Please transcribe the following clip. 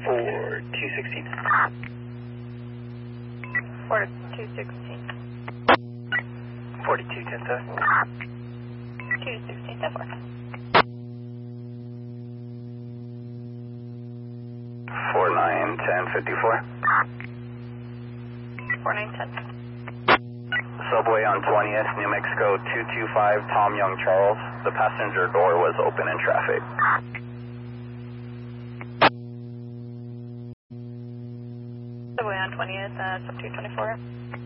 4216. 4216. 4210. 216, step 4. 491054. 4910. Subway on 20th, New Mexico 225, Tom Young Charles. The passenger door was open in traffic. Subway on 20th, sub 224.